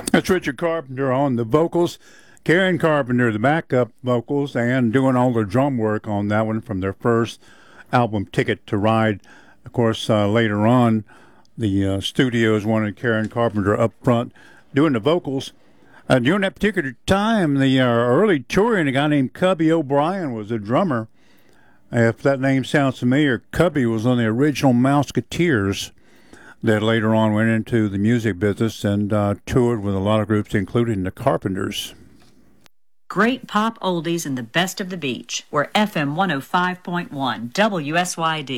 That's Richard Carpenter on the vocals, Karen Carpenter, the backup vocals, and doing all the drum work on that one from their first album, Ticket to Ride. Of course, later on, the studios wanted Karen Carpenter up front doing the vocals. During that particular time, the early touring, a guy named Cubby O'Brien was a drummer. If that name sounds familiar, Cubby was on the original Mouseketeers that later on went into the music business and toured with a lot of groups, including the Carpenters. Great pop oldies and the best of the beach. We're FM 105.1 WSYD.